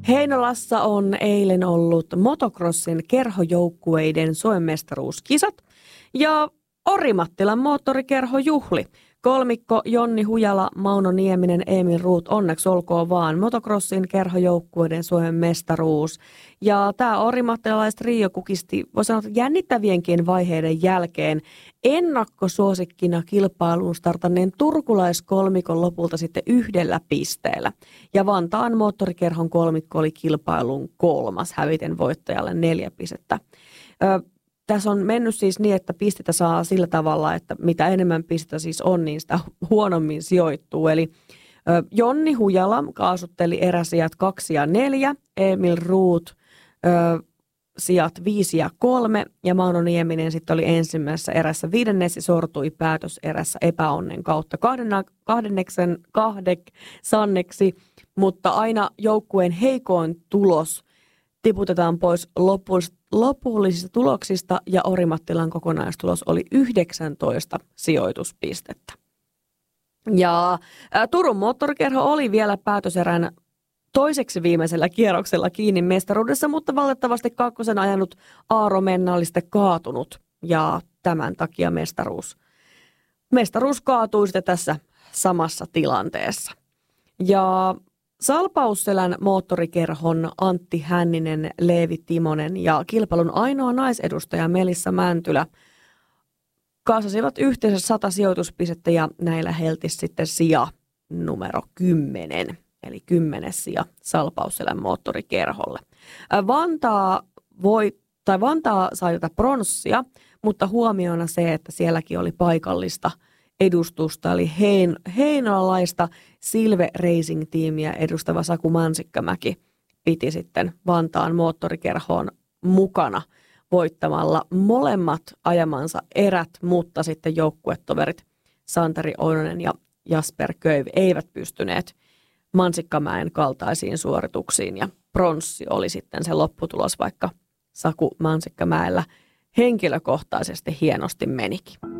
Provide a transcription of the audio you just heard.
Heinolassa on eilen ollut motocrossin kerhojoukkueiden Suomen mestaruuskisat ja Orimattilan moottorikerho juhli. Kolmikko Jonni Hujala, Mauno Nieminen, Emil Ruut, onneksi olkoon vaan motocrossin kerhojoukkueiden Suomen mestaruus. Ja tämä orimattilaiset Rio kukisti, voi sanoa, jännittävienkin vaiheiden jälkeen ennakkosuosikkina kilpailuun startanneen turkulaiskolmikon lopulta sitten 1 pisteellä. Ja Vantaan moottorikerhon kolmikko oli kilpailun 3. häviten voittajalle 4 pistettä. Tässä on mennyt siis niin, että pistettä saa sillä tavalla, että mitä enemmän pistettä siis on, niin sitä huonommin sijoittuu. Eli Jonni Hujala kaasutteli eräsijat 2 ja 4, Emil Ruut sijat 5 ja 3 ja Mauno Nieminen sitten oli ensimmäisessä erässä 5. sortui päätöserässä epäonnen kautta 8. mutta aina joukkueen heikoin tulos tiputetaan pois lopullisista tuloksista ja Orimattilan kokonaistulos oli 19 sijoituspistettä. Ja Turun moottorikerho oli vielä päätöserän toiseksi viimeisellä kierroksella kiinni mestaruudessa, mutta valitettavasti 2. ajanut Aaro Menna oli sitten kaatunut ja tämän takia mestaruus kaatui sitten tässä samassa tilanteessa. Ja Salpausselän moottorikerhon Antti Hänninen, Leevi Timonen ja kilpailun ainoa naisedustaja Melissa Mäntylä kaasasivat yhteensä 100 sijoituspistettä ja näillä heltisi sitten sija numero 10, eli 10. sija Salpausselän moottorikerholle. Vantaa sai tätä pronssia, mutta huomiona se, että sielläkin oli paikallista edustusta, eli heinolalaista Silve Racing-tiimiä edustava Saku Mansikkamäki piti sitten Vantaan moottorikerhoon mukana voittamalla molemmat ajamansa erät, mutta sitten joukkuetoverit Santeri Oinonen ja Jasper Köyv eivät pystyneet Mansikkamäen kaltaisiin suorituksiin ja pronssi oli sitten se lopputulos, vaikka Saku Mansikkamäellä henkilökohtaisesti hienosti menikin.